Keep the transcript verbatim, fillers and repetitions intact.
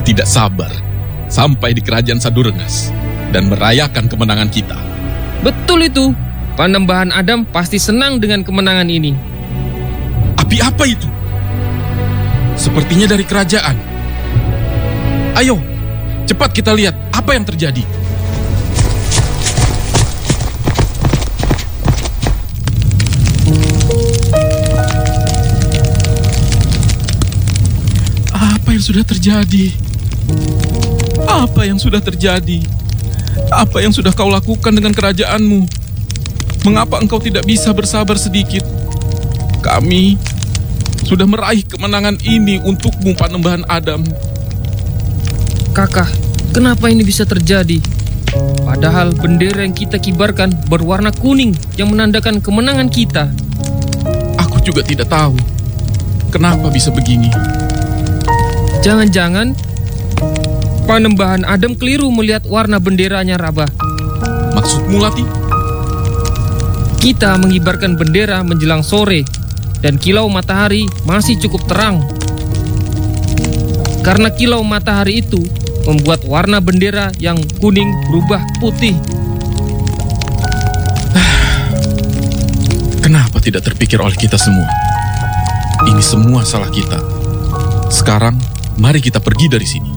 tidak sabar sampai di kerajaan Sadurengas dan merayakan kemenangan kita. Betul itu. Panembahan Adam pasti senang dengan kemenangan ini. Api apa itu? Sepertinya dari kerajaan. Ayo, cepat kita lihat apa yang terjadi. Apa yang sudah terjadi? Apa yang sudah terjadi? Apa yang sudah kau lakukan dengan kerajaanmu? Mengapa engkau tidak bisa bersabar sedikit? Kami sudah meraih kemenangan ini untukmu, Panembahan Adam. Kakak, kenapa ini bisa terjadi? Padahal bendera yang kita kibarkan berwarna kuning yang menandakan kemenangan kita. Aku juga tidak tahu kenapa bisa begini. Jangan-jangan Panembahan Adam keliru melihat warna benderanya, Raba. Maksudmu, Lati? Kita mengibarkan bendera menjelang sore dan kilau matahari masih cukup terang. Karena kilau matahari itu membuat warna bendera yang kuning berubah putih. Kenapa tidak terpikir oleh kita semua? Ini semua salah kita. Sekarang, mari kita pergi dari sini.